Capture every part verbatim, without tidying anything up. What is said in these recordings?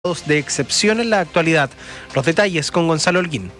de excepción en la actualidad. Los detalles con Gonzalo Holguín.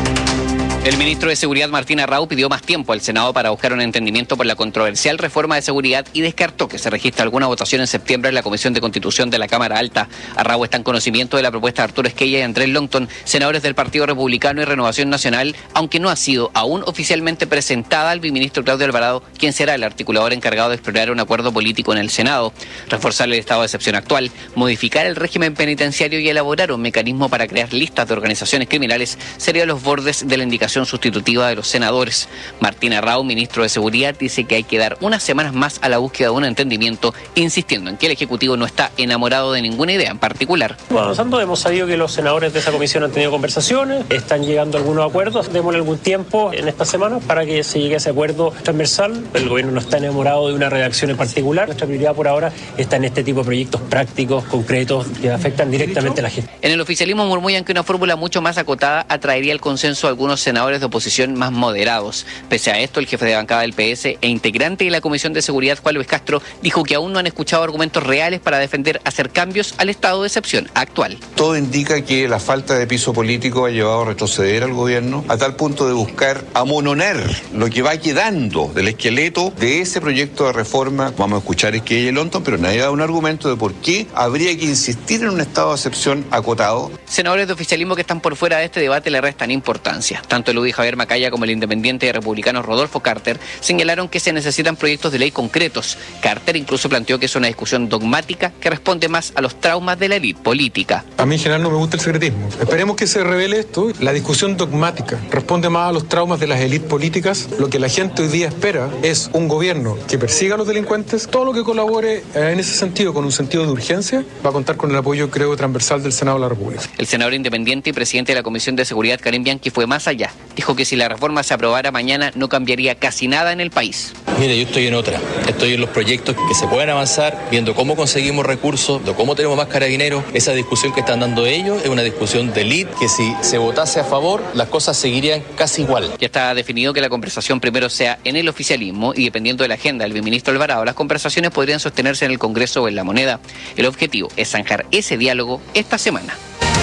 El ministro de Seguridad, Martín Arrau, pidió más tiempo al Senado para buscar un entendimiento por la controversial reforma de seguridad y descartó que se registre alguna votación en septiembre en la Comisión de Constitución de la Cámara Alta. Arrau está en conocimiento de la propuesta de Arturo Esquella y Andrés Longton, senadores del Partido Republicano y Renovación Nacional, aunque no ha sido aún oficialmente presentada al viceministro Claudio Alvarado, quien será el articulador encargado de explorar un acuerdo político en el Senado. Reforzar el estado de excepción actual, modificar el régimen penitenciario y elaborar un mecanismo para crear listas de organizaciones criminales serían los bordes de la indicación sustitutiva de los senadores. Martín Arrau, ministro de Seguridad, dice que hay que dar unas semanas más a la búsqueda de un entendimiento, insistiendo en que el Ejecutivo no está enamorado de ninguna idea en particular. Bueno, avanzando, hemos sabido que los senadores de esa comisión han tenido conversaciones, están llegando a algunos acuerdos, démosle algún tiempo en esta semana para que se llegue a ese acuerdo transversal. El gobierno no está enamorado de una redacción en particular, nuestra prioridad por ahora está en este tipo de proyectos prácticos, concretos, que afectan directamente a la gente. En el oficialismo murmullan que una fórmula mucho más acotada atraería el consenso a algunos senadores de oposición más moderados. Pese a esto, el jefe de bancada del P S e integrante de la Comisión de Seguridad, Juan Luis Castro, dijo que aún no han escuchado argumentos reales para defender hacer cambios al estado de excepción actual. Todo indica que la falta de piso político ha llevado a retroceder al gobierno a tal punto de buscar amononar lo que va quedando del esqueleto de ese proyecto de reforma. Vamos a escuchar Esquella y Longton, pero nadie da un argumento de por qué habría que insistir en un estado de excepción acotado. Senadores de oficialismo que están por fuera de este debate le restan importancia. Tanto el U D I Javier Macaya como el independiente de republicanos Rodolfo Carter señalaron que se necesitan proyectos de ley concretos. Carter incluso planteó que es una discusión dogmática que responde más a los traumas de la élite política. A mí en general no me gusta el secretismo. Esperemos que se revele esto. La discusión dogmática responde más a los traumas de las élites políticas. Lo que la gente hoy día espera es un gobierno que persiga a los delincuentes. Todo lo que colabore en ese sentido, con un sentido de urgencia, va a contar con el apoyo, creo, transversal del Senado de la República. El senador independiente y presidente de la Comisión de Seguridad, Karim Bianchi, fue más allá. Dijo que si la reforma se aprobara mañana no cambiaría casi nada en el país. Mire, yo estoy en otra. Estoy en los proyectos que se pueden avanzar, viendo cómo conseguimos recursos, de cómo tenemos más carabineros. Esa discusión que están dando ellos es una discusión de élite que si se votase a favor, las cosas seguirían casi igual. Ya está definido que la conversación primero sea en el oficialismo y dependiendo de la agenda del viceministro Alvarado, las conversaciones podrían sostenerse en el Congreso o en la Moneda. El objetivo es zanjar ese diálogo esta semana.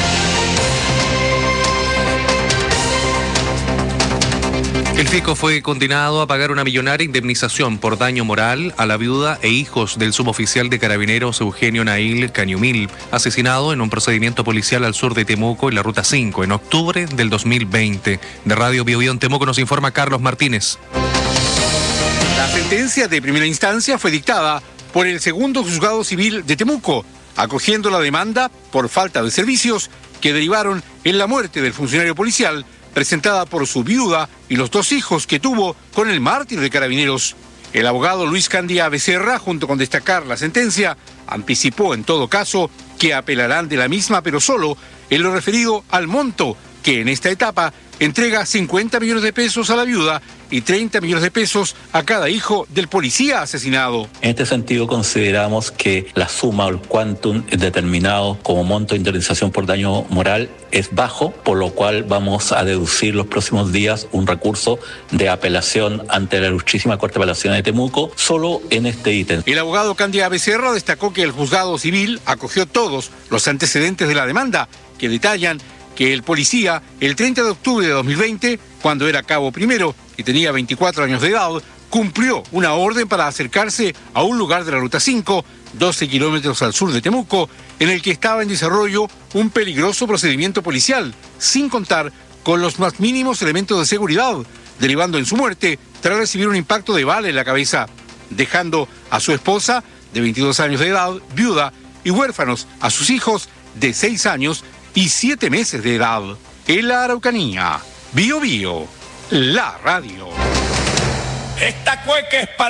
El fisco fue condenado a pagar una millonaria indemnización por daño moral a la viuda e hijos del suboficial de Carabineros Eugenio Nail Cañumil, asesinado en un procedimiento policial al sur de Temuco en la Ruta cinco en octubre del dos mil veinte. De Radio Bio Bio en Temuco nos informa Carlos Martínez. La sentencia de primera instancia fue dictada por el segundo juzgado civil de Temuco, acogiendo la demanda por falta de servicios que derivaron en la muerte del funcionario policial, presentada por su viuda y los dos hijos que tuvo con el mártir de Carabineros. El abogado Luis Candía Becerra, junto con destacar la sentencia, anticipó en todo caso que apelarán de la misma, pero solo en lo referido al monto, que en esta etapa entrega cincuenta millones de pesos a la viuda y treinta millones de pesos a cada hijo del policía asesinado. En este sentido consideramos que la suma o el quantum determinado como monto de indemnización por daño moral es bajo, por lo cual vamos a deducir los próximos días un recurso de apelación ante la Ilustrísima Corte de Apelaciones de Temuco, solo en este ítem. El abogado Candía Becerra destacó que el juzgado civil acogió todos los antecedentes de la demanda, que detallan que el policía, el treinta de octubre de dos mil veinte, cuando era cabo primero y tenía veinticuatro años de edad, cumplió una orden para acercarse a un lugar de la Ruta cinco, doce kilómetros al sur de Temuco, en el que estaba en desarrollo un peligroso procedimiento policial, sin contar con los más mínimos elementos de seguridad, derivando en su muerte tras recibir un impacto de bala en la cabeza, dejando a su esposa, de veintidós años de edad, viuda, y huérfanos a sus hijos de seis años y siete meses de edad. En la Araucanía, Bio Bio, la radio. Esta cueca es para